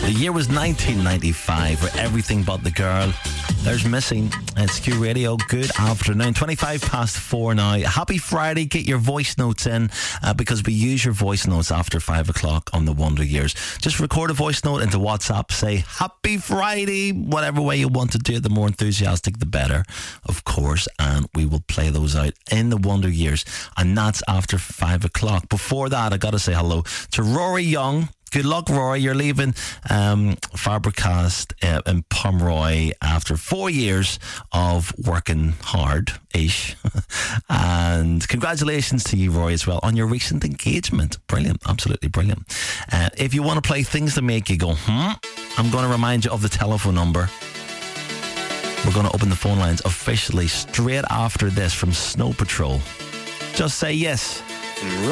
The year was 1995 for Everything But the Girl. There's Missing. It's Q Radio. Good afternoon. 25 past 4 now. Happy Friday. Get your voice notes in because we use your voice notes after 5 o'clock on the Wonder Years. Just record a voice note into WhatsApp. Say Happy Friday. Whatever way you want to do it. The more enthusiastic, the better, of course. And we will play those out in the Wonder Years. And that's after 5 o'clock. Before that, I got to say hello to Rory Young. Good luck, Rory. You're leaving Fabricast in Pomeroy after 4 years of working hard-ish. And congratulations to you, Rory, as well, on your recent engagement. Brilliant. Absolutely brilliant. If you want to play things that make you go, I'm going to remind you of the telephone number. We're going to open the phone lines officially straight after this from Snow Patrol. Just say yes.